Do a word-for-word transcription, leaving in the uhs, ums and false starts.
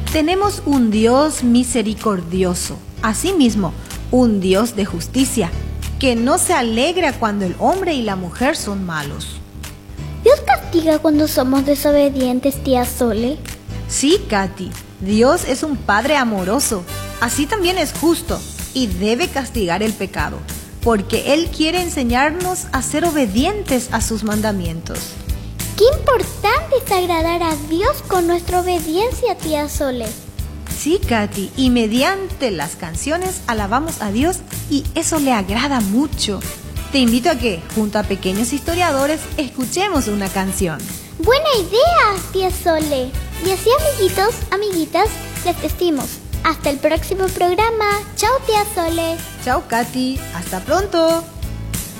Tenemos un Dios misericordioso, asimismo, un Dios de justicia, que no se alegra cuando el hombre y la mujer son malos. ¿Dios castiga cuando somos desobedientes, tía Sole? Sí, Katy, Dios es un Padre amoroso, así también es justo y debe castigar el pecado, porque Él quiere enseñarnos a ser obedientes a sus mandamientos. Qué importante es agradar a Dios con nuestra obediencia, tía Sole. Sí, Katy, y mediante las canciones alabamos a Dios y eso le agrada mucho. Te invito a que, junto a pequeños historiadores, escuchemos una canción. Buena idea, tía Sole. Y así, amiguitos, amiguitas, les decimos hasta el próximo programa. Chao, tía Sole. Chao, Katy. Hasta pronto.